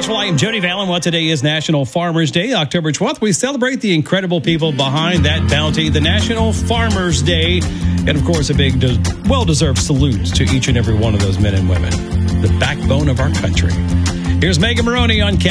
Nashville, I am Jody Vallon. What today is National Farmers Day, October 12th. We celebrate the incredible people behind that bounty, the National Farmers Day. And, of course, a big, well-deserved salute to each and every one of those men and women, the backbone of our country. Here's Megan Maroney on Cat.